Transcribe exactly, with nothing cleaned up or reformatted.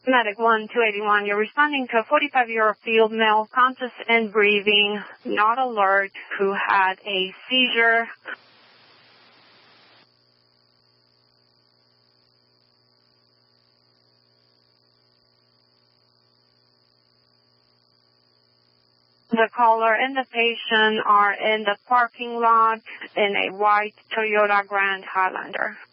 Medic one two eighty-one, you're responding to a forty-five-year-old field male, conscious and breathing, not alert, who had a seizure. The caller and the patient are in the parking lot in a white Toyota Grand Highlander.